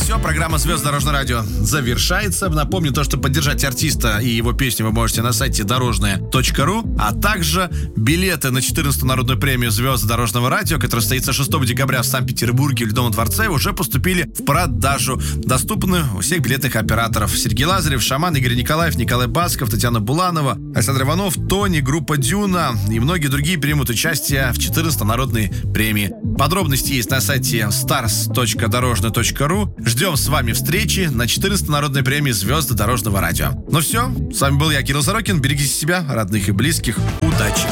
все, программа «Звезд Дорожного радио» завершается. Напомню то, что поддержать артиста и его песни вы можете на сайте дорожное.ру, а также билеты на 14-ю народную премию «Звезды Дорожного радио», которая состоится 6 декабря в Санкт-Петербурге в Ледовом дворце, уже поступили в продажу. Доступны у всех билетных операторов. Сергей Лазарев, Шаман, Игорь Николаев, Николай Басков, Татьяна Буланова, Александр Иванов, Тони, группа «Дюна» и многие другие примут участие в 14-й народной премии. Подробности есть на сайте stars.дорожное.ру. Ждем с вами встречи на 14-й народной премии «Звезды Дорожного радио». Ну все, с вами был я, Кирилл Сорокин. Берегите себя, родных и близких. Удачи!